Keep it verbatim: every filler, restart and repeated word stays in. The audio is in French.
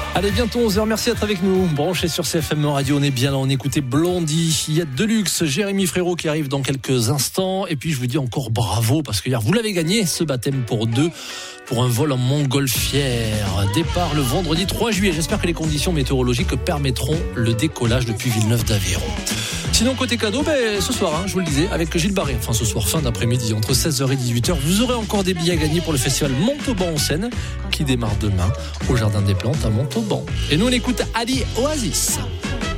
Allez, bientôt onze heures, merci d'être avec nous. Branché sur C F M Radio, on est bien là, on écoutait Blondie. Il y a Deluxe, Jérémy Frérot qui arrive dans quelques instants. Et puis je vous dis encore bravo parce que hier, vous l'avez gagné, ce baptême pour deux, pour un vol en montgolfière. Départ le vendredi trois juillet. J'espère que les conditions météorologiques permettront le décollage depuis Villeneuve d'Aveyron. Sinon, côté cadeau, ben, ce soir, hein, je vous le disais, avec Gilles Barré, enfin ce soir, fin d'après-midi, entre seize heures et dix-huit heures, vous aurez encore des billets à gagner pour le festival Montauban en Seine, qui démarre demain au Jardin des Plantes à Montauban. Et nous, on écoute Ali Oasis.